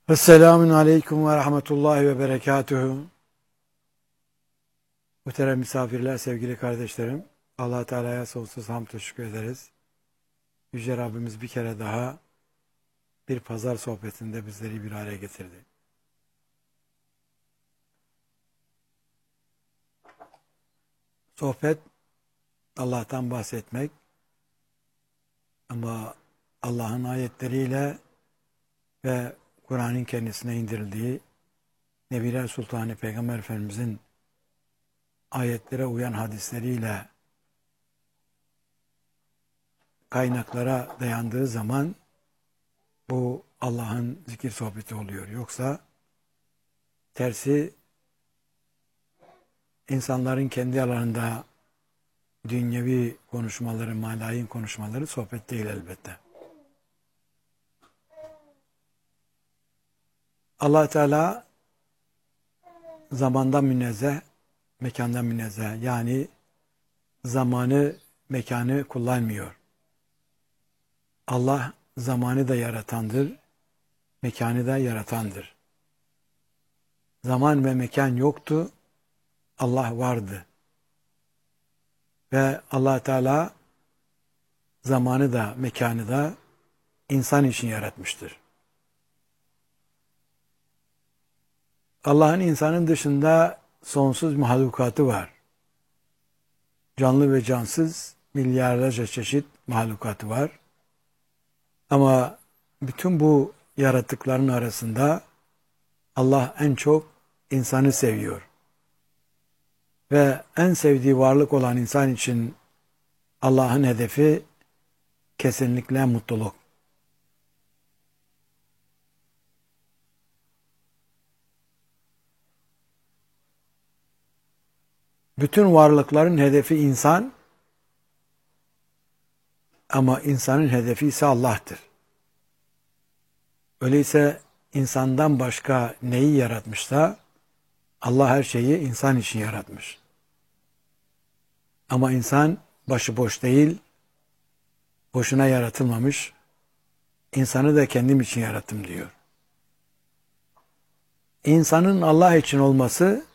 Esselamun Aleyküm ve Rahmetullahi ve Berekatuhu. Muhterem misafirler, sevgili kardeşlerim. Allah Teala'ya sonsuz hamd teşekkür ederiz. Yüce Rabbimiz bir kere daha bir pazar sohbetinde bizleri bir araya getirdi. Sohbet, Allah'tan bahsetmek ama Allah'ın ayetleriyle ve Kur'an'ın kendisine indirildiği Nebiler Sultanı Peygamber Efendimizin ayetlere uyan hadisleriyle kaynaklara dayandığı zaman bu Allah'ın zikir sohbeti oluyor. Yoksa tersi insanların kendi alanında dünyevi konuşmaları, malayin konuşmaları sohbet değil elbette. Allah Teala zamandan münezzeh, mekandan münezzeh. Yani zamanı, mekanı kullanmıyor. Allah zamanı da yaratandır, mekanı da yaratandır. Zaman ve mekan yoktu, Allah vardı. Ve Allah Teala zamanı da, mekanı da insan için yaratmıştır. Allah'ın insanın dışında sonsuz mahlukatı var. Canlı ve cansız milyarlarca çeşit mahlukatı var. Ama bütün bu yaratıkların arasında Allah en çok insanı seviyor. Ve en sevdiği varlık olan insan için Allah'ın hedefi kesinlikle mutluluk. Bütün varlıkların hedefi insan ama insanın hedefi ise Allah'tır. Öyleyse insandan başka neyi yaratmışsa Allah her şeyi insan için yaratmış. Ama insan başıboş değil, boşuna yaratılmamış. İnsanı da kendim için yarattım diyor. İnsanın Allah için olması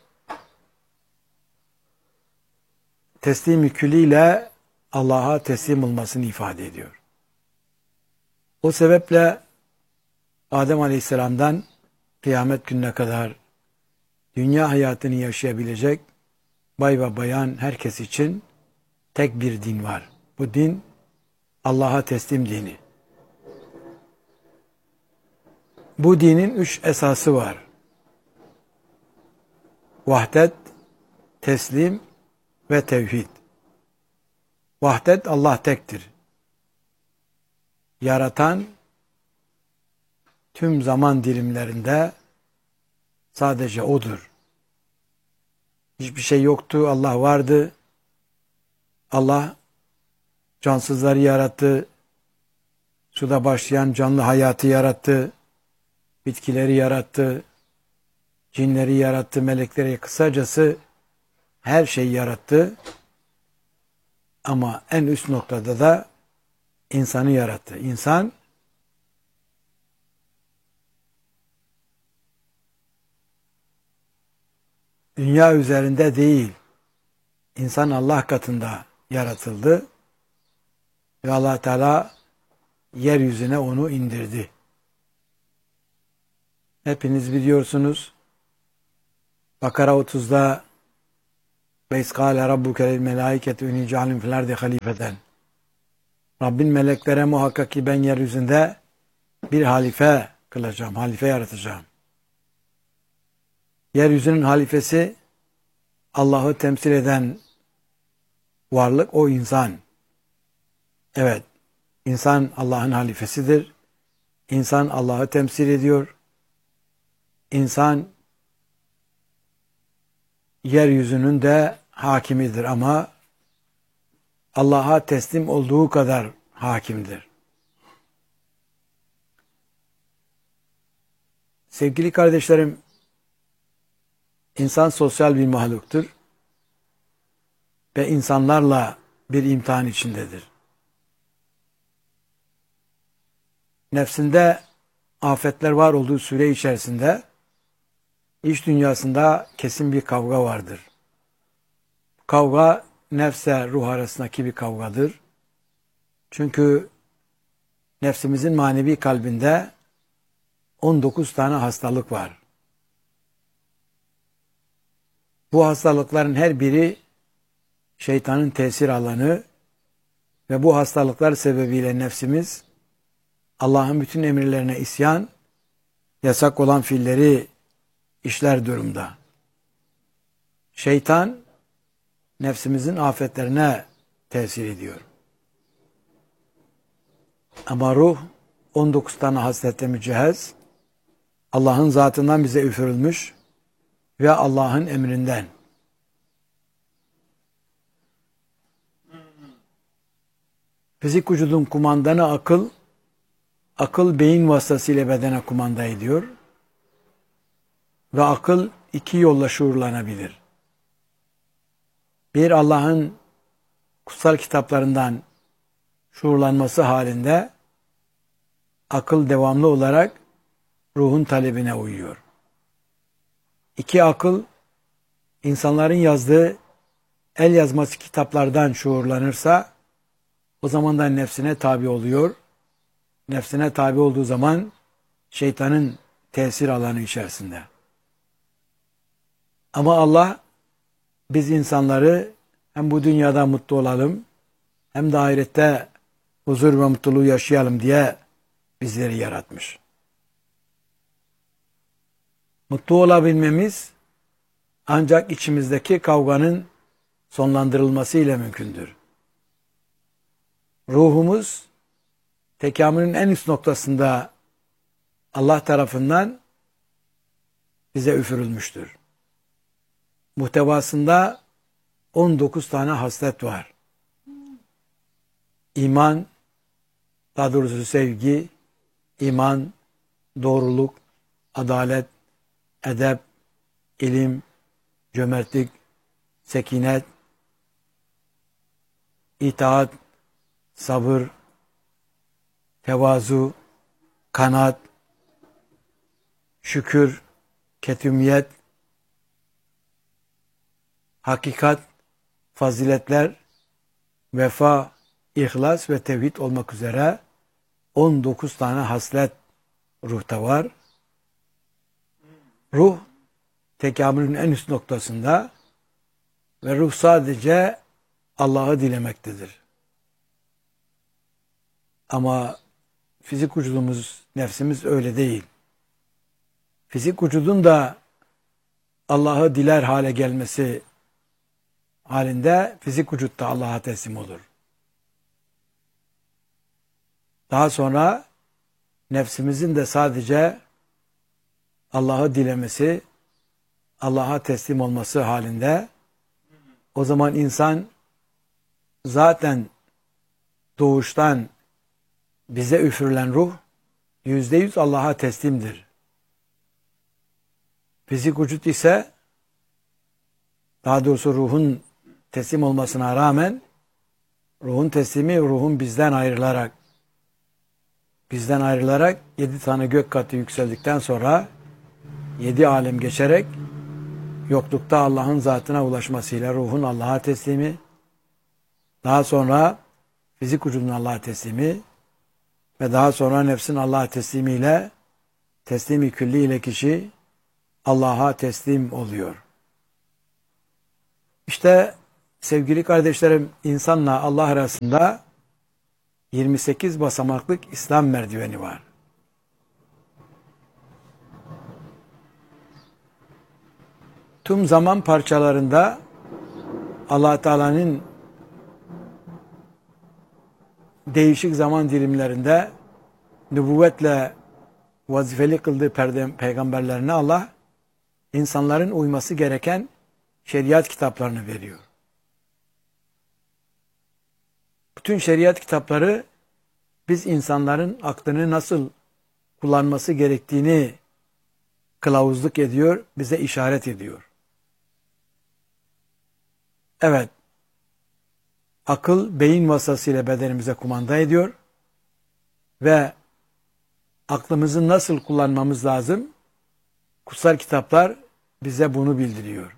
teslim-i külliyle Allah'a teslim olmasını ifade ediyor. O sebeple Adem Aleyhisselam'dan kıyamet gününe kadar dünya hayatını yaşayabilecek bay ve bayan herkes için tek bir din var. Bu din Allah'a teslim dini. Bu dinin 3 esası var. Vahdet, teslim ve tevhid. Vahdet, Allah tektir. Yaratan tüm zaman dilimlerinde sadece O'dur. Hiçbir şey yoktu, Allah vardı. Allah cansızları yarattı. Suda başlayan canlı hayatı yarattı. Bitkileri yarattı. Cinleri yarattı, melekleri, kısacası her şeyi yarattı. Ama en üst noktada da insanı yarattı. İnsan dünya üzerinde değil, insan Allah katında yaratıldı ve Allah Teala yeryüzüne onu indirdi. Hepiniz biliyorsunuz, Bakara 30'da ve iskâle rabbuke lil melâiketi inni cealin fil ardi halifeten. Rabbin meleklere muhakkak ki ben yeryüzünde bir halife kılacağım, halife yaratacağım. Yeryüzünün halifesi Allah'ı temsil eden varlık o insan. Evet, insan Allah'ın halifesidir. İnsan Allah'ı temsil ediyor. İnsan yeryüzünün de hakimidir ama Allah'a teslim olduğu kadar hakimdir. Sevgili kardeşlerim, insan sosyal bir mahluktur ve insanlarla bir imtihan içindedir. Nefsinde afetler var olduğu süre içerisinde iç dünyasında kesin bir kavga vardır. Kavga nefse ruh arasındaki bir kavgadır. Çünkü nefsimizin manevi kalbinde 19 tane hastalık var. Bu hastalıkların her biri şeytanın tesir alanı ve bu hastalıklar sebebiyle nefsimiz Allah'ın bütün emirlerine isyan, yasak olan fiilleri işler durumda. Şeytan nefsimizin afetlerine tesir ediyor. Ama ruh 19 tane hasletle mücehhez, Allah'ın zatından bize üfürülmüş ve Allah'ın emrinden. Fizik vücudun kumandanı akıl, akıl beyin vasıtasıyla bedene kumanda ediyor ve akıl iki yolla şuurlanabilir. Bir, Allah'ın kutsal kitaplarından şuurlanması halinde akıl devamlı olarak ruhun talebine uyuyor. İki, akıl insanların yazdığı el yazması kitaplardan şuurlanırsa o zaman da nefsine tabi oluyor. Nefsine tabi olduğu zaman şeytanın tesir alanı içerisinde. Ama Allah biz insanları hem bu dünyada mutlu olalım hem de ahirette huzur ve mutluluğu yaşayalım diye bizleri yaratmış. Mutlu olabilmemiz ancak içimizdeki kavganın sonlandırılması ile mümkündür. Ruhumuz tekamülün en üst noktasında Allah tarafından bize üfürülmüştür. Muhtevasında 19 tane haslet var. İman, daha doğrusu sevgi, iman, doğruluk, adalet, edep, ilim, cömertlik, sekinet, itaat, sabır, tevazu, kanaat, şükür, ketümiyet, hakikat, faziletler, vefa, ihlas ve tevhid olmak üzere 19 tane haslet ruhta var. Ruh tekamülün en üst noktasında ve ruh sadece Allah'ı dilemektedir. Ama fizik vücudumuz, nefsimiz öyle değil. Fizik vücudun da Allah'ı diler hale gelmesi halinde fizik vücut da Allah'a teslim olur. Daha sonra nefsimizin de sadece Allah'ı dilemesi, Allah'a teslim olması halinde o zaman insan zaten doğuştan bize üfürülen ruh %100 Allah'a teslimdir. Fizik vücut ise daha doğrusu ruhun teslim olmasına rağmen ruhun teslimi ruhun bizden ayrılarak 7 tane gök katı yükseldikten sonra 7 alem geçerek yoklukta Allah'ın zatına ulaşmasıyla ruhun Allah'a teslimi, daha sonra fizik vücudun Allah'a teslimi ve daha sonra nefsin Allah'a teslimiyle teslimi külli ile kişi Allah'a teslim oluyor. İşte sevgili kardeşlerim, insanla Allah arasında 28 basamaklık İslam merdiveni var. Tüm zaman parçalarında Allah Teala'nın değişik zaman dilimlerinde nübüvvetle vazifeli kıldığı peygamberlerine Allah insanların uyması gereken şeriat kitaplarını veriyor. Bütün şeriat kitapları biz insanların aklını nasıl kullanması gerektiğini kılavuzluk ediyor, bize işaret ediyor. Evet, akıl beyin vasıtasıyla bedenimize kumanda ediyor ve aklımızı nasıl kullanmamız lazım? Kutsal kitaplar bize bunu bildiriyor.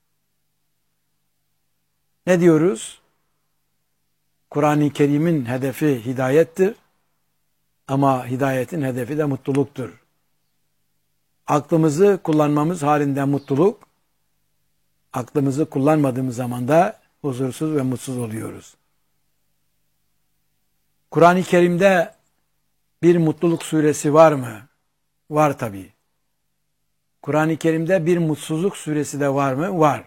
Ne diyoruz? Kur'an-ı Kerim'in hedefi hidayettir. Ama hidayetin hedefi de mutluluktur. Aklımızı kullanmamız halinde mutluluk, aklımızı kullanmadığımız zaman da huzursuz ve mutsuz oluyoruz. Kur'an-ı Kerim'de bir mutluluk suresi var mı? Var tabii. Kur'an-ı Kerim'de bir mutsuzluk suresi de var mı? Var.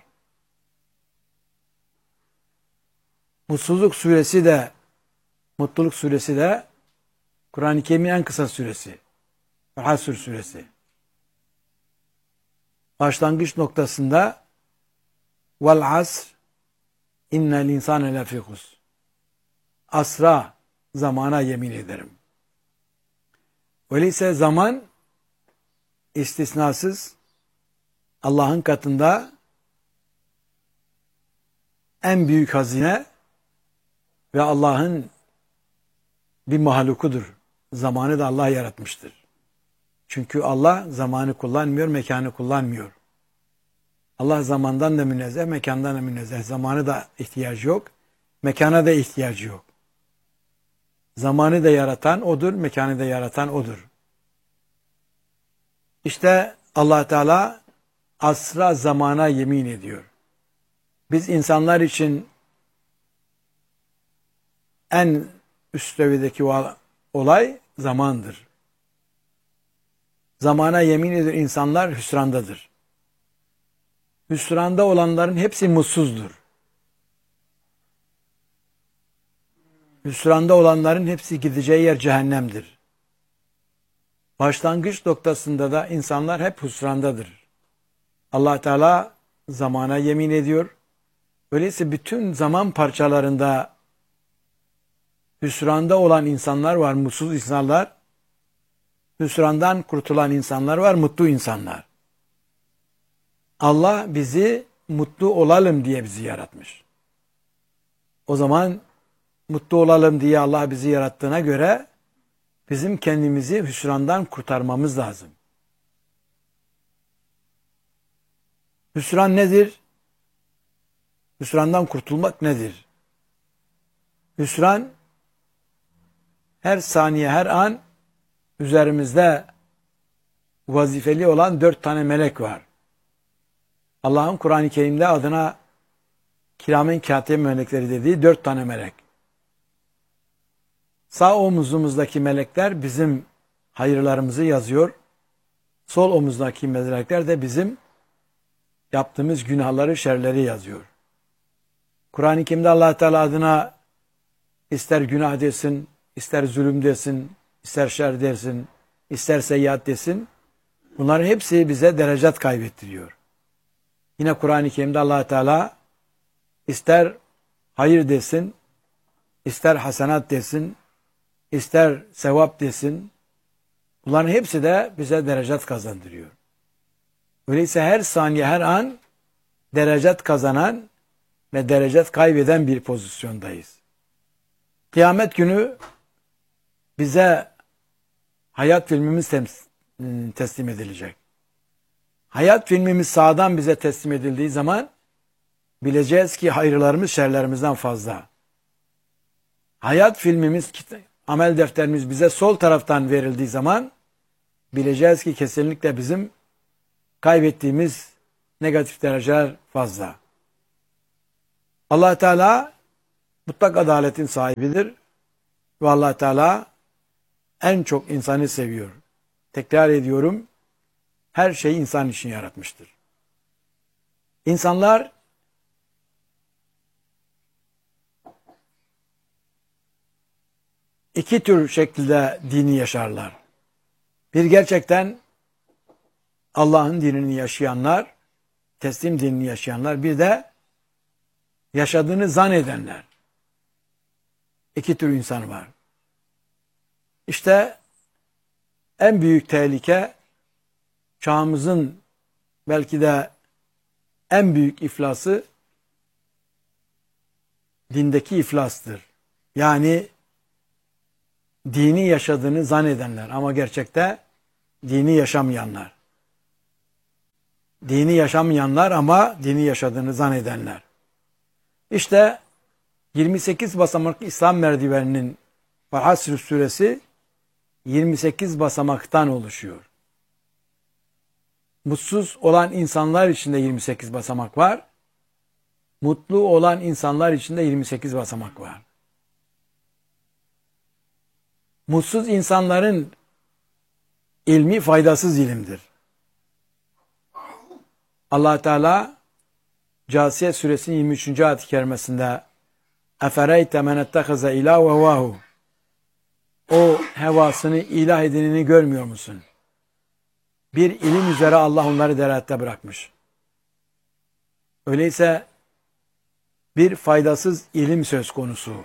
Mutsuzluk suresi de, mutluluk suresi de Kur'an-ı Kerim'in en kısa suresi. Hasr suresi. Başlangıç noktasında vel asr innel insane lefî husr. Asra, zamana yemin ederim. Öyleyse zaman istisnasız Allah'ın katında en büyük hazine ve Allah'ın bir mahlukudur. Zamanı da Allah yaratmıştır. Çünkü Allah zamanı kullanmıyor, mekanı kullanmıyor. Allah zamandan da münezzeh, mekandan da münezzeh. Zamanı da ihtiyacı yok, mekana da ihtiyacı yok. Zamanı da yaratan O'dur, mekanı da yaratan O'dur. İşte Allah Teala asra, zamana yemin ediyor. Biz insanlar için en üst seviyedeki olay zamandır. Zamana yemin ediyor, insanlar hüsrandadır. Hüsranda olanların hepsi mutsuzdur. Hüsranda olanların hepsi gideceği yer cehennemdir. Başlangıç noktasında da insanlar hep hüsrandadır. Allah Teala zamana yemin ediyor. Öyleyse bütün zaman parçalarında hüsranda olan insanlar var, mutsuz insanlar. Hüsrandan kurtulan insanlar var, mutlu insanlar. Allah bizi mutlu olalım diye bizi yaratmış. O zaman mutlu olalım diye Allah bizi yarattığına göre bizim kendimizi hüsrandan kurtarmamız lazım. Hüsran nedir? Hüsrandan kurtulmak nedir? Hüsran her saniye, her an üzerimizde vazifeli olan 4 tane melek var. Allah'ın Kur'an-ı Kerim'de adına kiramen kâtibe melekleri dediği 4 tane melek. Sağ omuzumuzdaki melekler bizim hayırlarımızı yazıyor. Sol omuzdaki melekler de bizim yaptığımız günahları, şerleri yazıyor. Kur'an-ı Kerim'de Allah Teala adına ister günah desin, ister zulüm desin, ister şer desin, ister seyyiat desin. Bunların hepsi bize derecat kaybettiriyor. Yine Kur'an-ı Kerim'de Allah Teala ister hayır desin, ister hasenat desin, ister sevap desin. Bunların hepsi de bize derecat kazandırıyor. Öyleyse her saniye, her an derecat kazanan ve derecat kaybeden bir pozisyondayız. Kıyamet günü bize hayat filmimiz teslim edilecek. Hayat filmimiz sağdan bize teslim edildiği zaman bileceğiz ki hayırlarımız şerlerimizden fazla. Hayat filmimiz, amel defterimiz bize sol taraftan verildiği zaman bileceğiz ki kesinlikle bizim kaybettiğimiz negatif dereceler fazla. Allah Teala mutlak adaletin sahibidir ve Allah Teala en çok insanı seviyor. Tekrar ediyorum, her şeyi insan için yaratmıştır. İnsanlar iki tür şekilde dini yaşarlar. Bir gerçekten Allah'ın dinini yaşayanlar, teslim dinini yaşayanlar, bir de yaşadığını zannedenler. İki tür insan var. İşte en büyük tehlike çağımızın belki de en büyük iflası dindeki iflastır. Yani dini yaşadığını zannedenler ama gerçekte dini yaşamayanlar. Dini yaşamayanlar ama dini yaşadığını zannedenler. İşte 28 basamaklı İslam merdiveninin Hasr suresi 28 basamaktan oluşuyor. Mutsuz olan insanlar için de 28 basamak var. Mutlu olan insanlar için de 28 basamak var. Mutsuz insanların ilmi faydasız ilimdir. Allah Teala Câsiye suresinin 23. ayet-i kerimesinde "Efereyte men ettehaze ilâh ve vâhu" o hevasını ilah edineni görmüyor musun? Bir ilim üzere Allah onları derette bırakmış. Öyleyse bir faydasız ilim söz konusu.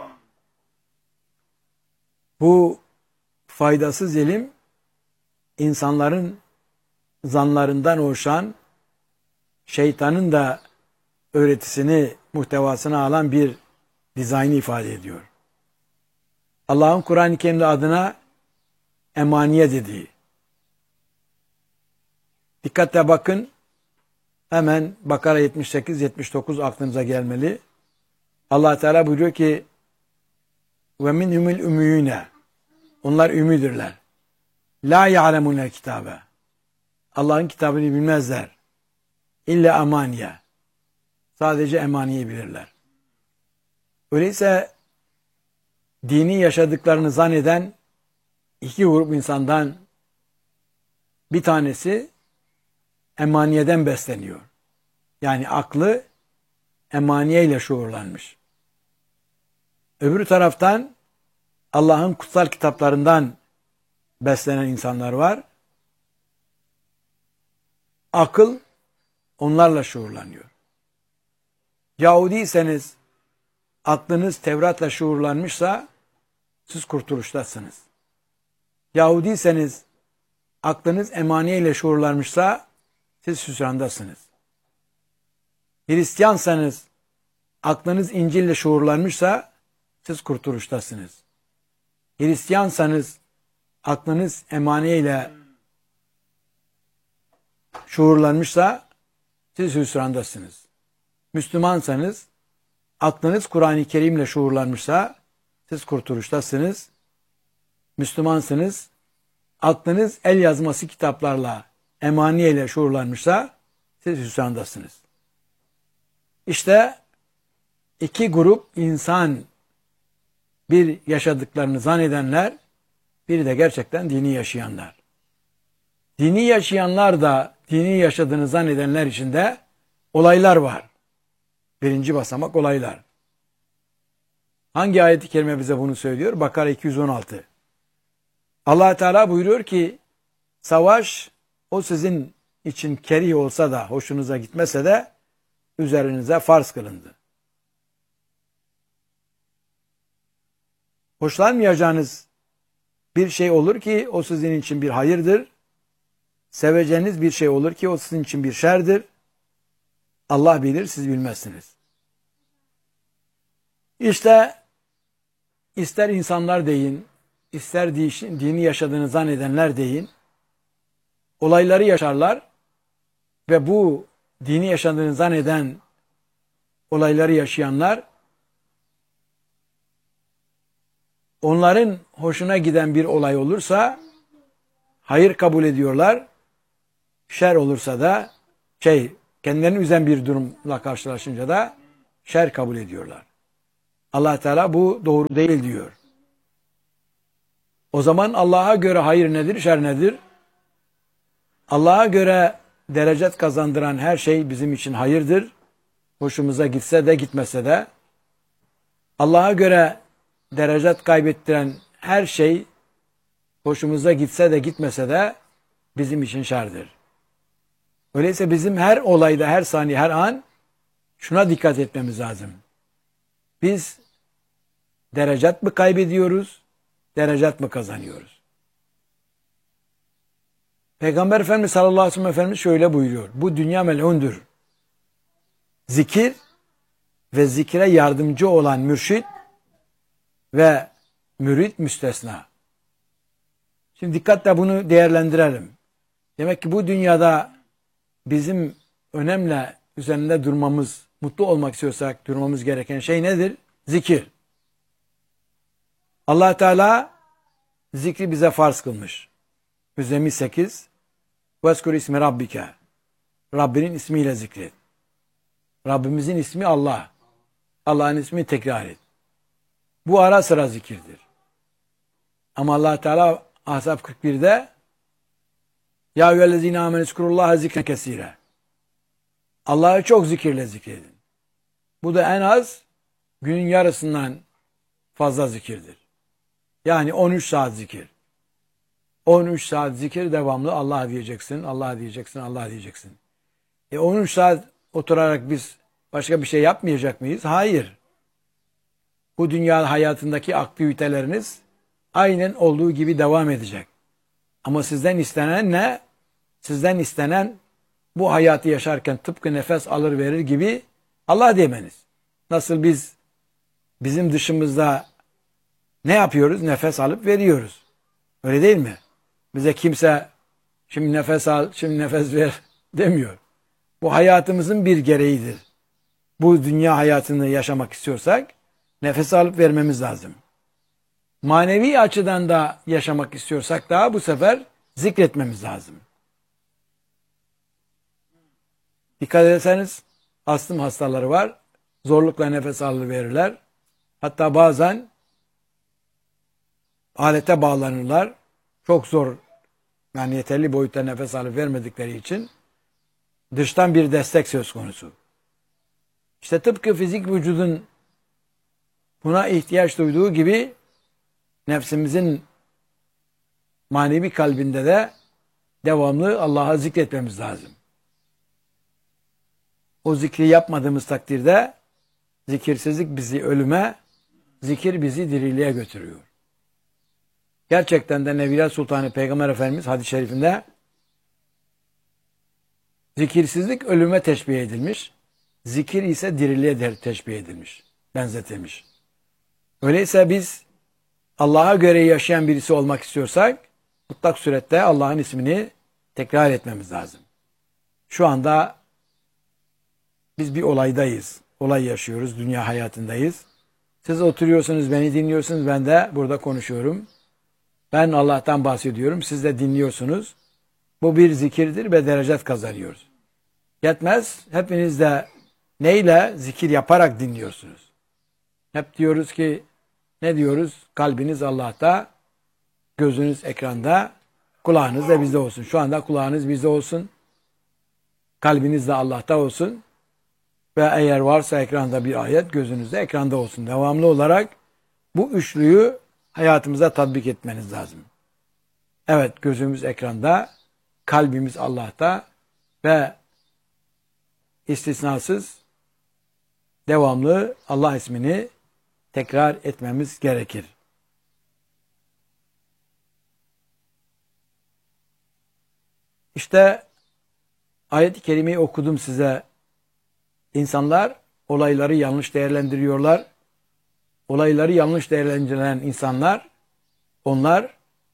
Bu faydasız ilim insanların zanlarından oluşan, şeytanın da öğretisini, muhtevasını alan bir dizaynı ifade ediyor. Allah'ın Kur'an-ı Kerim'de adına emaniye dediği. Dikkatle bakın, hemen Bakara 78-79 aklınıza gelmeli. Allah Teala buyuruyor ki ve minhumul ümmiyune, onlar ümmidirler. La ya'lemunel kitabe, Allah'ın kitabını bilmezler. İlla emaniye, sadece emaniyi bilirler. Öyleyse dini yaşadıklarını zanneden iki grup insandan bir tanesi emaniyeden besleniyor. Yani aklı emaniye ile şuurlanmış. Öbür taraftan Allah'ın kutsal kitaplarından beslenen insanlar var. Akıl onlarla şuurlanıyor. Yahudiyseniz aklınız Tevrat'la şuurlanmışsa siz kurtuluştasınız. Yahudiyseniz aklınız emaniye ile şuurlanmışsa siz hüsrandasınız. Hristiyansanız aklınız İncil ile şuurlanmışsa siz kurtuluştasınız. Hristiyansanız aklınız emaniye ile şuurlanmışsa siz hüsrandasınız. Müslümansanız aklınız Kur'an-ı Kerim ile şuurlanmışsa siz kurtuluştasınız. Müslümansınız, aklınız el yazması kitaplarla emaniye ile şuurlanmışsa siz hüsrandasınız. İşte iki grup insan, bir yaşadıklarını zannedenler, biri de gerçekten dini yaşayanlar. Dini yaşayanlar da dini yaşadığını zannedenler içinde olaylar var. Birinci basamak olaylar. Hangi ayet-i kerime bize bunu söylüyor? Bakara 216. Allah Teala buyuruyor ki savaş o sizin için kerih olsa da, hoşunuza gitmese de üzerinize farz kılındı. Hoşlanmayacağınız bir şey olur ki o sizin için bir hayırdır. Seveceğiniz bir şey olur ki o sizin için bir şerdir. Allah bilir, siz bilmezsiniz. İşte ister insanlar deyin, ister dini yaşadığını zannedenler deyin, olayları yaşarlar ve bu dini yaşadığını zanneden olayları yaşayanlar, onların hoşuna giden bir olay olursa hayır kabul ediyorlar, şer olursa da kendilerini üzen bir durumla karşılaşınca da şer kabul ediyorlar. Allah Teala bu doğru değil diyor. O zaman Allah'a göre hayır nedir, şer nedir? Allah'a göre derecet kazandıran her şey bizim için hayırdır. Hoşumuza gitse de gitmese de. Allah'a göre derecet kaybettiren her şey hoşumuza gitse de gitmese de bizim için şerdir. Öyleyse bizim her olayda, her saniye, her an şuna dikkat etmemiz lazım. Biz derecet mi kaybediyoruz, derecet mi kazanıyoruz? Peygamber Efendimiz sallallahu aleyhi ve sellem Efendimiz şöyle buyuruyor. Bu dünya mel'undur. Zikir ve zikre yardımcı olan mürşit ve mürit müstesna. Şimdi dikkatle bunu değerlendirelim. Demek ki bu dünyada bizim önemli üzerinde durmamız, mutlu olmak istiyorsak durmamız gereken şey nedir? Zikir. Allah Teala zikri bize farz kılmış. Müzzemmil 8. Vezkur ismi rabbike. Rabbinin ismiyle zikret. Rabbimizin ismi Allah. Allah'ın ismini tekrar et. Bu ara sıra zikirdir. Ama Allah Teala Ahzab 41'de Ya eyyühellezine amenü zkurullaha zikren kesire. Allah'ı çok zikirle zikredin. Bu da en az günün yarısından fazla zikirdir. Yani 13 saat zikir. 13 saat zikir devamlı Allah diyeceksin, Allah diyeceksin, Allah diyeceksin. 13 saat oturarak biz başka bir şey yapmayacak mıyız? Hayır. Bu dünya hayatındaki aktiviteleriniz aynen olduğu gibi devam edecek. Ama sizden istenen ne? Sizden istenen bu hayatı yaşarken tıpkı nefes alır verir gibi Allah demeniz. Nasıl bizim dışımızda ne yapıyoruz? Nefes alıp veriyoruz. Öyle değil mi? Bize kimse şimdi nefes al, şimdi nefes ver demiyor. Bu hayatımızın bir gereğidir. Bu dünya hayatını yaşamak istiyorsak nefes alıp vermemiz lazım. Manevi açıdan da yaşamak istiyorsak da bu sefer zikretmemiz lazım. Dikkat ederseniz astım hastaları var. Zorlukla nefes alıverirler. Hatta bazen alete bağlanırlar. Çok zor, yani yeterli boyutta nefes alıp vermedikleri için dıştan bir destek söz konusu. İşte tıpkı fizik vücudun buna ihtiyaç duyduğu gibi nefsimizin manevi kalbinde de devamlı Allah'a zikretmemiz lazım. O zikri yapmadığımız takdirde zikirsizlik bizi ölüme, zikir bizi diriliğe götürüyor. Gerçekten de Nebiler Sultanı Peygamber Efendimiz hadis-i şerifinde zikirsizlik ölüme teşbih edilmiş, zikir ise diriliğe teşbih edilmiş, benzetilmiş. Öyleyse biz Allah'a göre yaşayan birisi olmak istiyorsak mutlak surette Allah'ın ismini tekrar etmemiz lazım. Şu anda biz bir olaydayız. Olay yaşıyoruz. Dünya hayatındayız. Siz oturuyorsunuz, beni dinliyorsunuz. Ben de burada konuşuyorum. Ben Allah'tan bahsediyorum. Siz de dinliyorsunuz. Bu bir zikirdir ve derecet kazanıyoruz. Yetmez. Hepiniz de neyle? Zikir yaparak dinliyorsunuz. Hep diyoruz ki, ne diyoruz? Kalbiniz Allah'ta, gözünüz ekranda, kulağınız da bizde olsun. Şu anda kulağınız bizde olsun. Kalbiniz de Allah'ta olsun. Ve eğer varsa ekranda bir ayet, gözünüzde ekranda olsun. Devamlı olarak bu üçlüyü hayatımıza tatbik etmeniz lazım. Evet, gözümüz ekranda, kalbimiz Allah'ta ve istisnasız devamlı Allah ismini tekrar etmemiz gerekir. İşte ayet-i kerimeyi okudum size. İnsanlar olayları yanlış değerlendiriyorlar. Olayları yanlış değerlendirilen insanlar, onlar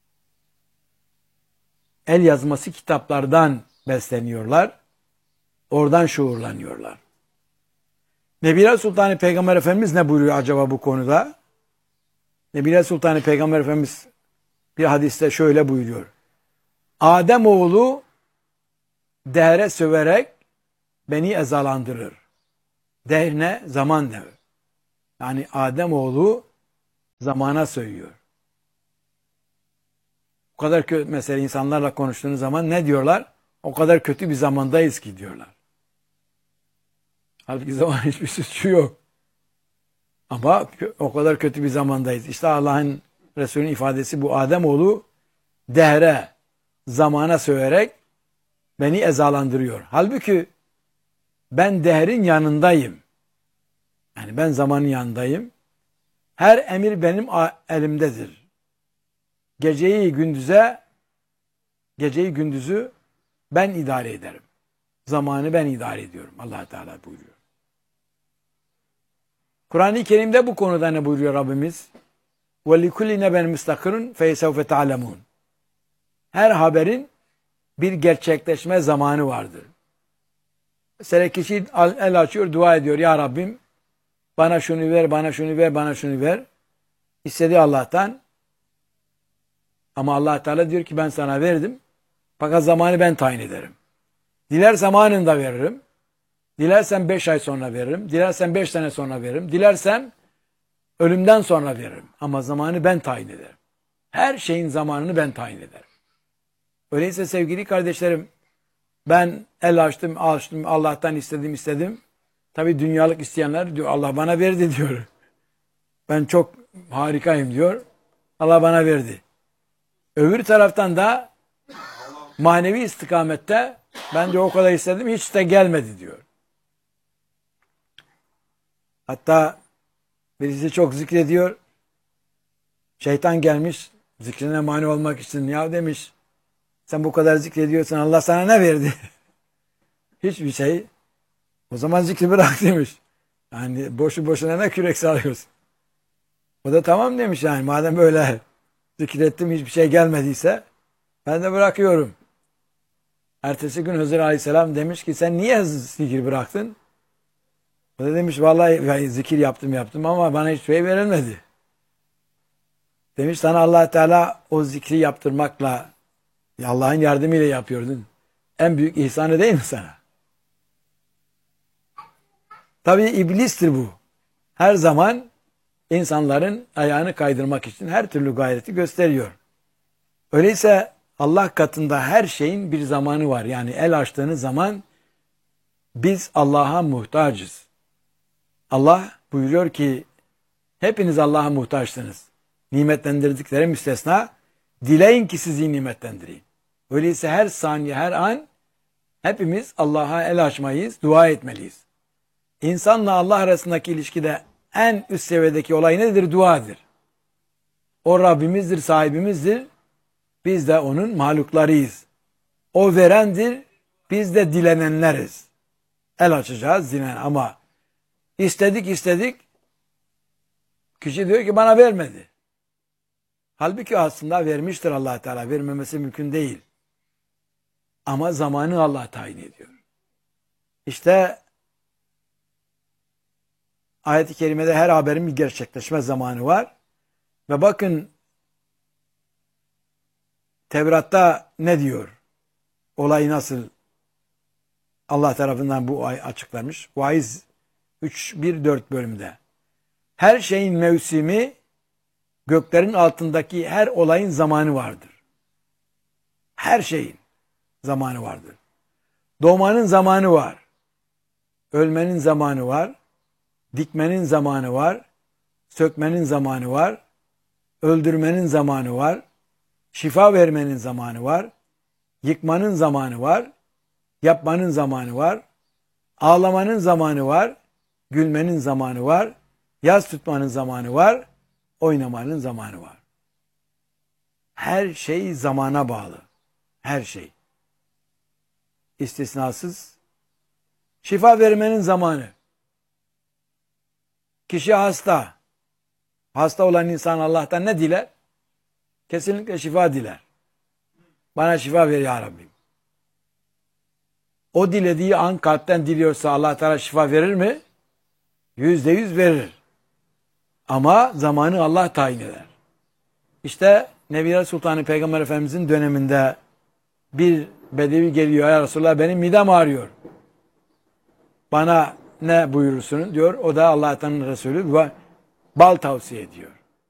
el yazması kitaplardan besleniyorlar. Oradan şuurlanıyorlar. Nebiler Sultanı Peygamber Efendimiz ne buyuruyor acaba bu konuda? Nebiler Sultanı Peygamber Efendimiz bir hadiste şöyle buyuruyor. Ademoğlu dehre söverek beni ezalandırır. Dehr ne? Zaman dehr. Yani Ademoğlu zamana sövüyor. O kadar kötü, mesela insanlarla konuştuğunuz zaman ne diyorlar? O kadar kötü bir zamandayız ki diyorlar. Halbuki zaman hiçbir suçu yok. Ama o kadar kötü bir zamandayız. İşte Allah'ın Resulü'nün ifadesi bu. Ademoğlu dehre, zamana söverek beni ezalandırıyor. Halbuki ben dehrin yanındayım. Yani ben zamanın yanındayım. Her emir benim elimdedir. Geceyi gündüzü ben idare ederim. Zamanı ben idare ediyorum. Allah Teala buyuruyor. Kur'an-ı Kerim'de bu konuda ne buyuruyor Rabbimiz? وَلِكُلِّ نَبَنْ مُسْتَقِرٌ فَيَسَوْفَ تَعْلَمُونَ. Her haberin bir gerçekleşme zamanı vardır. Mesela kişi el açıyor, dua ediyor. Ya Rabbim bana şunu ver, bana şunu ver, bana şunu ver. İstedi Allah'tan. Ama Allah Teala diyor ki ben sana verdim. Fakat zamanı ben tayin ederim. Dilersen anında veririm. Dilersen 5 ay sonra veririm. Dilersen 5 sene sonra veririm. Dilersen ölümden sonra veririm. Ama zamanı ben tayin ederim. Her şeyin zamanını ben tayin ederim. Öyleyse sevgili kardeşlerim, ben el açtım, Allah'tan istedim. Tabii dünyalık isteyenler diyor Allah bana verdi diyor. Ben çok harikayım diyor. Allah bana verdi. Öbür taraftan da manevi istikamette ben de o kadar istedim hiç de gelmedi diyor. Hatta birisi çok zikrediyor. Şeytan gelmiş zikrine mani olmak için. Ya demiş sen bu kadar zikrediyorsan Allah sana ne verdi? Hiçbir şey. O zaman zikri bırak demiş. Yani boşu boşuna ne kürek sağlıyorsun? O da tamam demiş yani madem böyle zikrettim hiçbir şey gelmediyse ben de bırakıyorum. Ertesi gün Hızır Aleyhisselam demiş ki sen niye zikir bıraktın? O da demiş vallahi zikir yaptım ama bana hiçbir şey verilmedi. Demiş sana Allah Teala o zikri yaptırmakla Allah'ın yardımıyla yapıyordun. En büyük ihsanı değil mi sana? Tabii iblistir bu. Her zaman insanların ayağını kaydırmak için her türlü gayreti gösteriyor. Öyleyse Allah katında her şeyin bir zamanı var. Yani el açtığınız zaman biz Allah'a muhtacız. Allah buyuruyor ki hepiniz Allah'a muhtaçsınız. Nimetlendirdikleri müstesna dileyin ki sizi nimetlendireyim. Öyleyse her saniye her an hepimiz Allah'a el açmayız, dua etmeliyiz. İnsanla Allah arasındaki ilişkide en üst seviyedeki olay nedir? Duadır. O Rabbimizdir, sahibimizdir. Biz de onun mahluklarıyız. O verendir, biz de dilenenleriz. El açacağız, dilenen ama istedik. Kişi diyor ki bana vermedi. Halbuki aslında vermiştir Allah Teala. Vermemesi mümkün değil. Ama zamanı Allah tayin ediyor. İşte ayet-i kerimede her haberin bir gerçekleşme zamanı var. Ve bakın Tevrat'ta ne diyor? Olay nasıl Allah tarafından bu ay açıklanmış. Vaiz 3-1-4 bölümde. Her şeyin mevsimi göklerin altındaki her olayın zamanı vardır. Her şeyin zamanı vardır. Doğmanın zamanı var. Ölmenin zamanı var. Dikmenin zamanı var. Sökmenin zamanı var. Öldürmenin zamanı var. Şifa vermenin zamanı var. Yıkmanın zamanı var. Yapmanın zamanı var. Ağlamanın zamanı var. Gülmenin zamanı var. Yas tutmanın zamanı var. Oynamanın zamanı var. Her şey zamana bağlı. Her şey. İstisnasız. Şifa vermenin zamanı. Kişi hasta. Hasta olan insan Allah'tan ne diler? Kesinlikle şifa diler. Bana şifa ver ya Rabbim. O dilediği an kalpten diliyorsa Allah Teala şifa verir mi? %100 verir. Ama zamanı Allah tayin eder. İşte Nebiye Sultanı Peygamber Efendimizin döneminde bir bedevi geliyor. Ya Resulallah benim midem ağrıyor. Bana ne buyurursunuz diyor. O da Allah'tan Resulü bal tavsiye ediyor.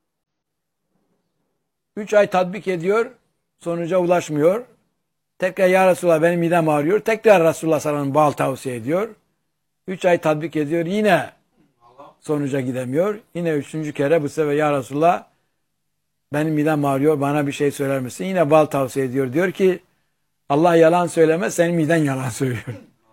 3 ay tatbik ediyor. Sonuca ulaşmıyor. Tekrar ya Resulallah benim midem ağrıyor. Tekrar Resulullah sallallahu aleyhi ve sellem bal tavsiye ediyor. 3 ay tatbik ediyor. Yine sonuca gidemiyor. Yine 3. kere bu sefer ya Resulallah benim midem ağrıyor. Bana bir şey söyler misin? Yine bal tavsiye ediyor. Diyor ki Allah yalan söylemez. Senin miden yalan söylüyor.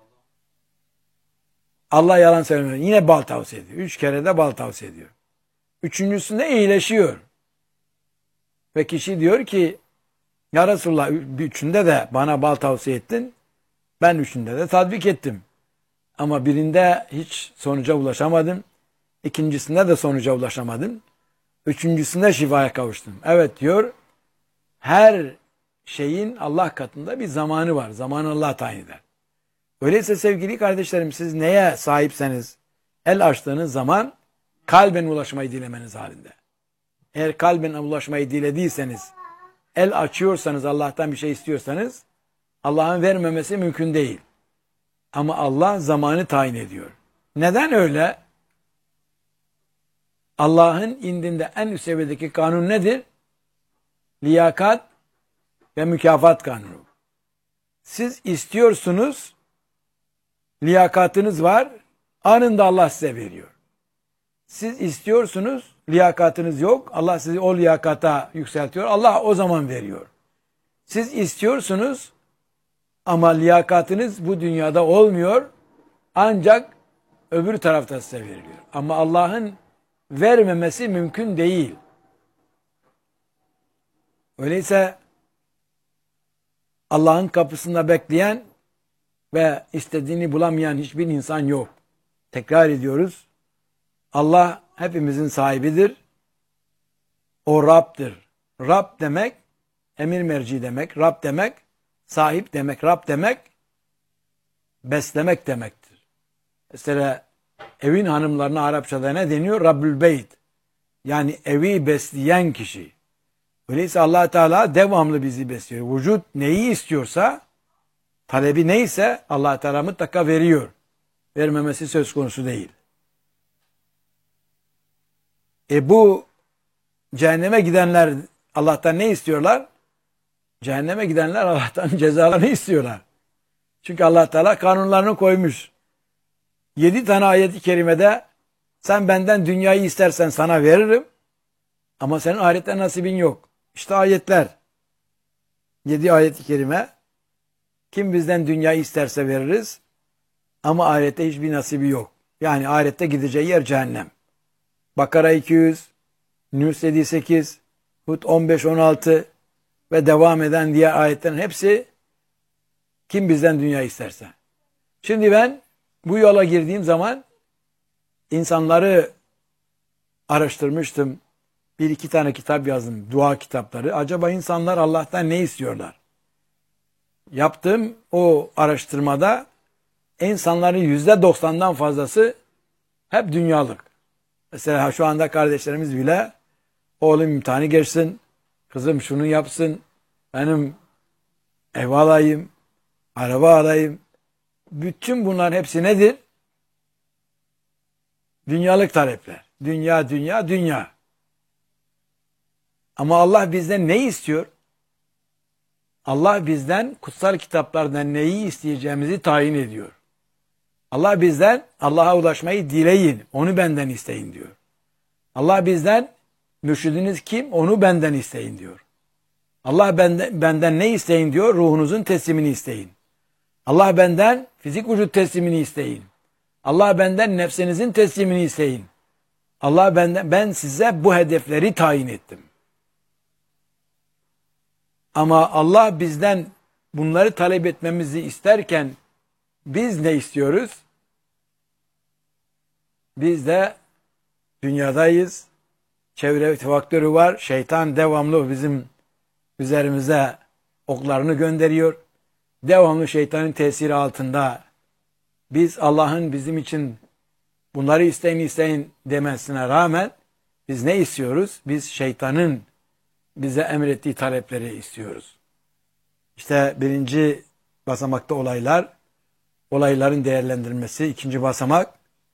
Allah yalan söylemez. Yine bal tavsiye ediyor. 3 kere de bal tavsiye ediyor. 3.'sünde iyileşiyor. Ve kişi diyor ki ya Resulullah 3'ünde de bana bal tavsiye ettin. Ben 3'ünde de tatbik ettim. Ama birinde hiç sonuca ulaşamadım. 2.'sinde de sonuca ulaşamadım. Üçüncüsünde şifaya kavuştum. Evet diyor, her şeyin Allah katında bir zamanı var. Zamanı Allah tayin eder. Öyleyse sevgili kardeşlerim, siz neye sahipseniz el açtığınız zaman kalben ulaşmayı dilemeniz halinde. Eğer kalben ulaşmayı dilediyseniz, el açıyorsanız, Allah'tan bir şey istiyorsanız, Allah'ın vermemesi mümkün değil. Ama Allah zamanı tayin ediyor. Neden öyle? Allah'ın indinde en üst seviyedeki kanun nedir? Liyakat ve mükafat kanunu. Siz istiyorsunuz, liyakatınız var, anında Allah size veriyor. Siz istiyorsunuz, liyakatınız yok, Allah sizi o liyakata yükseltiyor, Allah o zaman veriyor. Siz istiyorsunuz ama liyakatınız bu dünyada olmuyor, ancak öbür tarafta size veriliyor. Ama Allah'ın vermemesi mümkün değil. Öyleyse Allah'ın kapısında bekleyen ve istediğini bulamayan hiçbir insan yok. Tekrar ediyoruz. Allah hepimizin sahibidir. O Rab'dır. Rab demek, emir merci demek. Rab demek, sahip demek. Rab demek, beslemek demektir. Mesela evin hanımlarına Arapçada ne deniyor? Rabbül Beyt. Yani evi besleyen kişi. Öyleyse Allah Teala devamlı bizi besliyor. Vücut neyi istiyorsa, talebi neyse Allah Teala mutlaka veriyor. Vermemesi söz konusu değil. Bu cehenneme gidenler Allah'tan ne istiyorlar? Cehenneme gidenler Allah'tan cezalarını istiyorlar. Çünkü Allah Teala kanunlarını koymuş. 7 tane ayet-i kerimede sen benden dünyayı istersen sana veririm ama senin ahirette nasibin yok. İşte ayetler. 7 ayet-i kerime. Kim bizden dünyayı isterse veririz ama ahirette hiçbir nasibi yok. Yani ahirette gideceği yer cehennem. Bakara 200, Nüs 78, Hud 15-16 ve devam eden diğer ayetlerin hepsi kim bizden dünyayı isterse. Şimdi ben bu yola girdiğim zaman insanları araştırmıştım. 1-2 tane kitap yazdım. Dua kitapları. Acaba insanlar Allah'tan ne istiyorlar? Yaptığım o araştırmada insanların %90'dan fazlası hep dünyalık. Mesela şu anda kardeşlerimiz bile oğlum imtihanı geçsin, kızım şunu yapsın, benim ev alayım, araba alayım. Bütün bunların hepsi nedir? Dünyalık talepler. Dünya, dünya, dünya. Ama Allah bizden ne istiyor? Allah bizden kutsal kitaplardan neyi isteyeceğimizi tayin ediyor. Allah bizden Allah'a ulaşmayı dileyin, onu benden isteyin diyor. Allah bizden mürşidiniz kim? Onu benden isteyin diyor. Allah benden ne isteyin diyor? Ruhunuzun teslimini isteyin. Allah benden fizik vücut teslimini isteyin. Allah benden nefsinizin teslimini isteyin. Allah ben size bu hedefleri tayin ettim. Ama Allah bizden bunları talep etmemizi isterken biz ne istiyoruz? Biz de dünyadayız. Çevre faktörü var. Şeytan devamlı bizim üzerimize oklarını gönderiyor. Devamlı şeytanın tesiri altında biz Allah'ın bizim için bunları isteyin demesine rağmen biz ne istiyoruz? Biz şeytanın bize emrettiği talepleri istiyoruz. İşte birinci basamakta olayların değerlendirilmesi. İkinci basamak,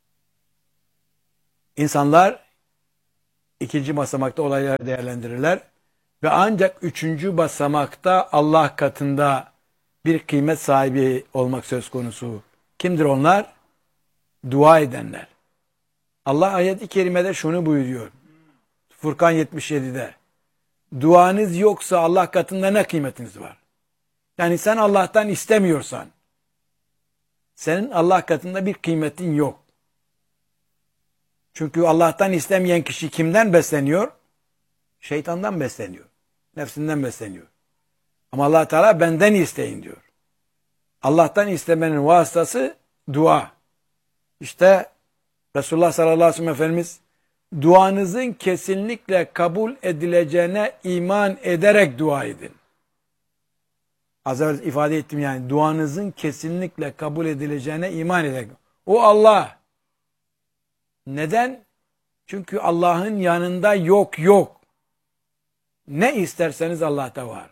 insanlar ikinci basamakta olayları değerlendirirler ve ancak üçüncü basamakta Allah katında bir kıymet sahibi olmak söz konusu. Kimdir onlar? Dua edenler. Allah ayet-i kerimede şunu buyuruyor. Furkan 77'de. Duanız yoksa Allah katında ne kıymetiniz var? Yani sen Allah'tan istemiyorsan, senin Allah katında bir kıymetin yok. Çünkü Allah'tan istemeyen kişi kimden besleniyor? Şeytandan besleniyor. Nefsinden besleniyor. Ama Allah Teala benden isteyin diyor. Allah'tan istemenin vasıtası dua. İşte Resulullah sallallahu aleyhi ve sellem Efendimiz duanızın kesinlikle kabul edileceğine iman ederek dua edin. Az evvel ifade ettim yani duanızın kesinlikle kabul edileceğine iman ederek. O Allah. Neden? Çünkü Allah'ın yanında yok. Ne isterseniz Allah'ta var.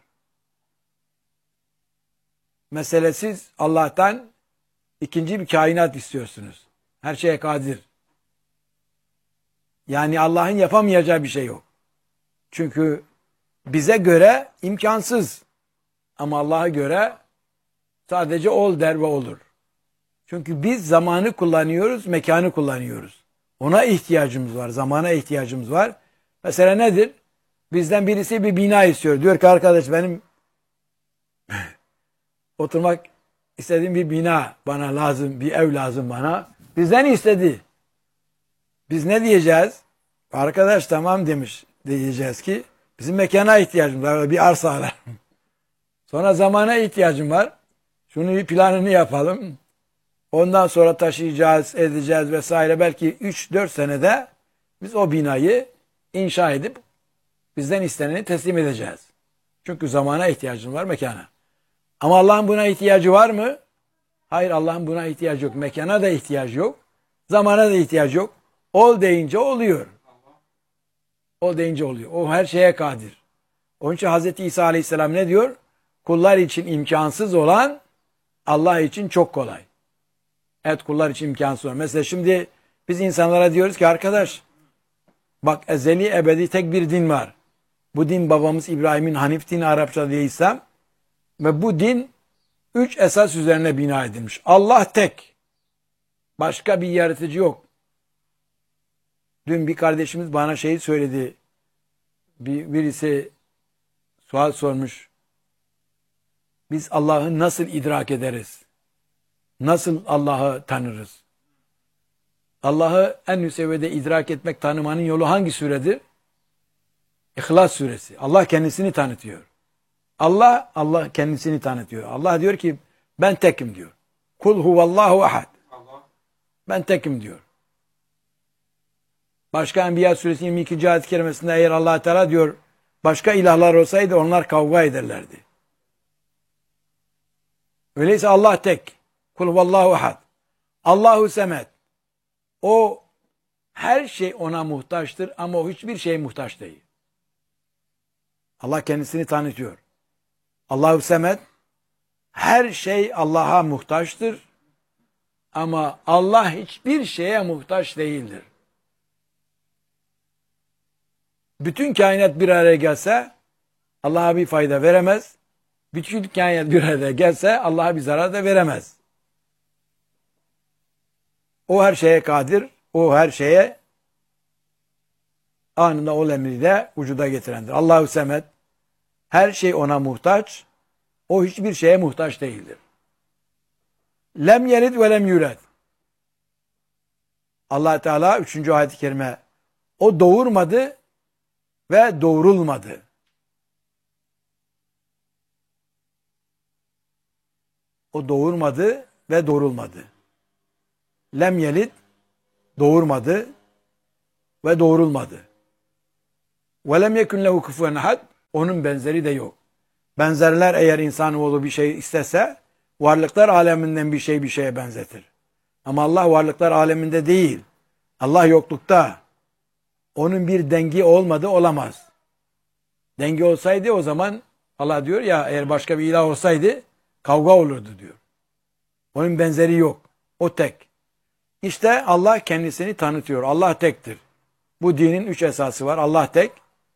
Mesela siz Allah'tan ikinci bir kainat istiyorsunuz. Her şeye kadir. Yani Allah'ın yapamayacağı bir şey yok. Çünkü bize göre imkansız. Ama Allah'a göre sadece ol der ve olur. Çünkü biz zamanı kullanıyoruz, mekanı kullanıyoruz. Ona ihtiyacımız var, zamana ihtiyacımız var. Mesela nedir? Bizden birisi bir bina istiyor. Diyor ki arkadaş benim oturmak istediğim bir bina bana lazım, bir ev lazım bana. Bizden istedi. Biz ne diyeceğiz? Arkadaş tamam demiş. Diyeceğiz ki bizim mekana ihtiyacımız var, bir arsa alalım. Sonra zamana ihtiyacım var. Şunu bir planını yapalım. Ondan sonra taşıyacağız, edeceğiz vesaire. Belki 3-4 senede biz o binayı inşa edip bizden isteneni teslim edeceğiz. Çünkü zamana ihtiyacımız var, mekana. Ama Allah'ın buna ihtiyacı var mı? Hayır, Allah'ın buna ihtiyacı yok. Mekana da ihtiyacı yok. Zamana da ihtiyacı yok. Ol deyince oluyor. Ol deyince oluyor. O her şeye kadir. Onun için Hz. İsa Aleyhisselam ne diyor? Kullar için imkansız olan Allah için çok kolay. Evet, kullar için imkansız olan. Mesela şimdi biz insanlara diyoruz ki arkadaş bak ezeli ebedi tek bir din var. Bu din babamız İbrahim'in Hanif dini, Arapça diye İslam. Ve bu din 3 esas üzerine bina edilmiş. Allah tek. Başka bir yaratıcı yok. Dün bir kardeşimiz bana şeyi söyledi. Birisi sual sormuş. Biz Allah'ı nasıl idrak ederiz? Nasıl Allah'ı tanırız? Allah'ı en üst seviyede idrak etmek, tanımanın yolu hangi suredir? İhlas suresi. Allah kendisini tanıtıyor. Allah kendisini tanıtıyor. Allah diyor ki ben tekim diyor. Kul huvallahu ahad. Ben tekim diyor. Başka Enbiya suresi 22. ayet-i kerimesinde eğer Allah Teala diyor başka ilahlar olsaydı onlar kavga ederlerdi. Öyleyse Allah tek. Kul huvallahu ahad. Allahu semed. O her şey ona muhtaçtır ama o hiçbir şeye muhtaç değil. Allah kendisini tanıtıyor. Allahu semed. Her şey Allah'a muhtaçtır ama Allah hiçbir şeye muhtaç değildir. Bütün kainat bir araya gelse Allah'a bir fayda veremez. Bütün kainat bir araya gelse Allah'a bir zarar da veremez. O her şeye kadir, o her şeye anında ol emriyle vücuda getirendir. Allahu semed, her şey ona muhtaç, o hiçbir şeye muhtaç değildir. Lem yelid ve lem yulad. Allah Teala 3. ayet-i kerime, o doğurmadı ve doğurulmadı. O doğurmadı ve doğurulmadı. Lem yelid, doğurmadı ve doğurulmadı. Ve lem yekun lehu kufuven ahad, onun benzeri de yok. Benzerler eğer insanoğlu bir şey istese, varlıklar aleminden bir şeye benzetir. Ama Allah varlıklar aleminde değil. Allah yoklukta. Onun bir dengi olmadı, olamaz. Dengi olsaydı o zaman Allah diyor ya eğer başka bir ilah olsaydı kavga olurdu diyor. Onun benzeri yok. O tek. İşte Allah kendisini tanıtıyor. Allah tektir. Bu dinin 3 esası var. Allah tek.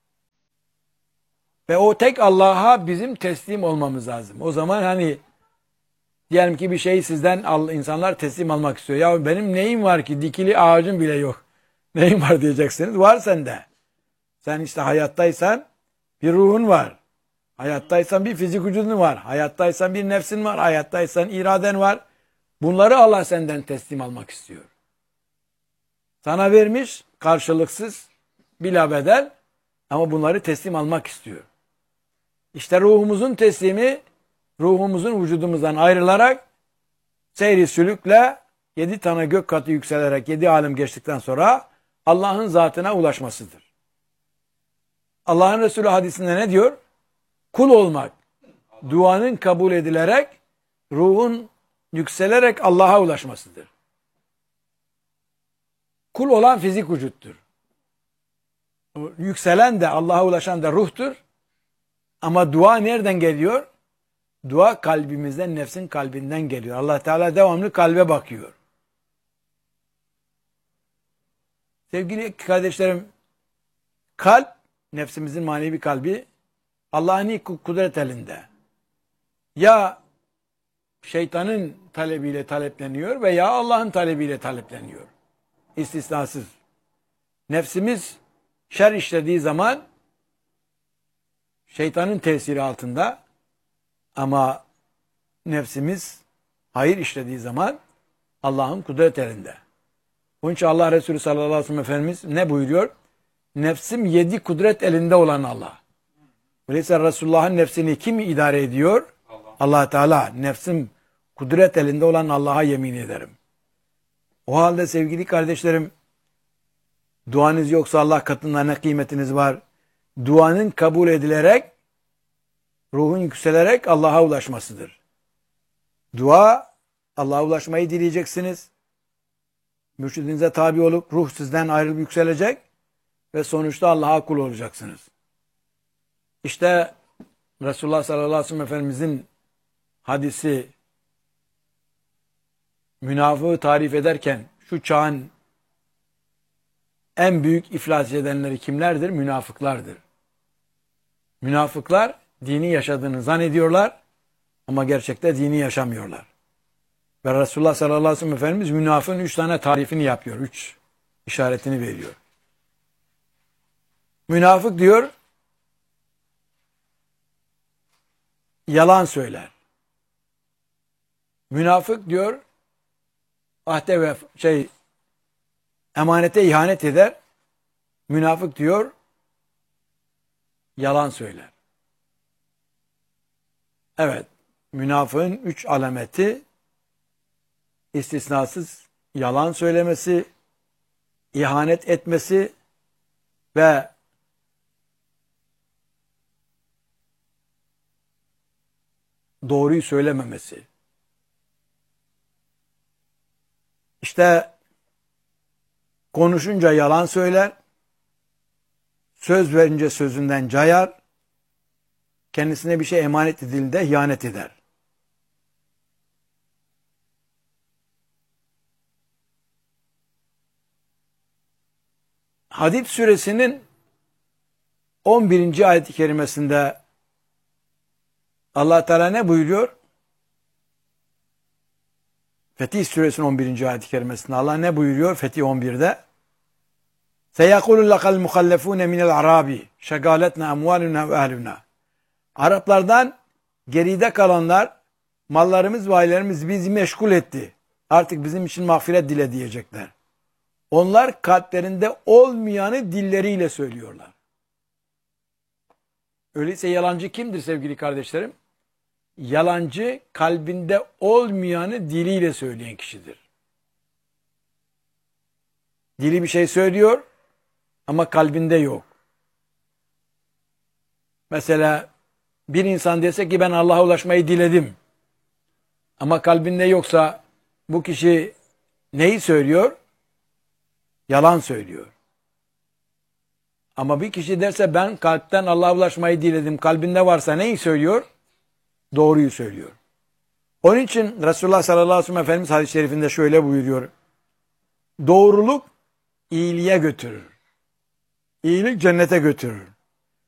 Ve o tek Allah'a bizim teslim olmamız lazım. O zaman hani diyelim ki bir şeyi sizden insanlar teslim almak istiyor. Ya benim neyim var ki? Dikili ağacım bile yok. Neyim var diyeceksiniz. Var sende. Sen işte hayattaysan bir ruhun var. Hayattaysan bir fizik vücudun var. Hayattaysan bir nefsin var. Hayattaysan iraden var. Bunları Allah senden teslim almak istiyor. Sana vermiş karşılıksız bila bedel ama bunları teslim almak istiyor. İşte ruhumuzun teslimi ruhumuzun vücudumuzdan ayrılarak seyri sülükle 7 tane gök katı yükselerek 7 alem geçtikten sonra Allah'ın zatına ulaşmasıdır. Allah'ın Resulü hadisinde ne diyor? Kul olmak, duanın kabul edilerek, ruhun yükselerek Allah'a ulaşmasıdır. Kul olan fizik vücuttur. Yükselen de, Allah'a ulaşan da ruhtur. Ama dua nereden geliyor? Dua kalbimizden, nefsin kalbinden geliyor. Allah Teala devamlı kalbe bakıyor. Sevgili kardeşlerim, kalp, nefsimizin manevi kalbi, Allah'ın kudret elinde. Ya şeytanın talebiyle talepleniyor veya Allah'ın talebiyle talepleniyor. İstisnasız. Nefsimiz şer işlediği zaman şeytanın tesiri altında, ama nefsimiz hayır işlediği zaman Allah'ın kudret elinde. Onun için Allah Resulü sallallahu aleyhi ve sellem Efendimiz ne buyuruyor? Nefsim 7 kudret elinde olan Allah. Öyleyse Resulullah'ın nefsini kim idare ediyor? Allah Teala. Nefsim kudret elinde olan Allah'a yemin ederim. O halde sevgili kardeşlerim, duanız yoksa Allah katında ne kıymetiniz var? Duanın kabul edilerek, ruhun yükselerek Allah'a ulaşmasıdır. Dua, Allah'a ulaşmayı dileyeceksiniz. Mürşidinize tabi olup ruh sizden ayrılıp yükselecek ve sonuçta Allah'a kul olacaksınız. İşte Resulullah sallallahu aleyhi ve sellem Efendimizin hadisi münafığı tarif ederken şu çağın en büyük iflas edenleri kimlerdir? Münafıklardır. Münafıklar dini yaşadığını zannediyorlar ama gerçekte dini yaşamıyorlar. Ve Resulullah sallallahu aleyhi ve sellem Efendimiz münafığın 3 tane tarifini yapıyor. 3 işaretini veriyor. Münafık diyor, yalan söyler. Münafık diyor, ahde ve emanete ihanet eder. Münafık diyor, yalan söyler. Evet, münafığın 3 alameti istisnasız yalan söylemesi, ihanet etmesi ve doğruyu söylememesi. İşte konuşunca yalan söyler, söz verince sözünden cayar, kendisine bir şey emanet edildiğinde ihanet eder. Hadid suresinin 11. ayet-i kerimesinde Allah Teala ne buyuruyor? Fetih suresinin 11. ayet-i kerimesinde Allah ne buyuruyor? Fetih 11'de سَيَقُولُ لَقَ الْمُخَلَّفُونَ مِنَ الْعَرَابِ شَغَالَتْنَا اَمْوَالُنَا وَاَهْلُنَا Araplardan geride kalanlar, mallarımız ve ailelerimiz bizi meşgul etti. Artık bizim için mağfiret dile diyecekler. Onlar kalplerinde olmayanı dilleriyle söylüyorlar. Öyleyse yalancı kimdir sevgili kardeşlerim? Yalancı kalbinde olmayanı diliyle söyleyen kişidir. Dili bir şey söylüyor ama kalbinde yok. Mesela bir insan dese ki ben Allah'a ulaşmayı diledim ama kalbinde yoksa bu kişi neyi söylüyor? Yalan söylüyor. Ama bir kişi derse ben kalpten Allah'a ulaşmayı diledim, kalbinde varsa neyi söylüyor? Doğruyu söylüyor. Onun için Resulullah sallallahu aleyhi ve sellem Efendimiz hadis-i şerifinde şöyle buyuruyor. Doğruluk iyiliğe götürür. İyilik cennete götürür.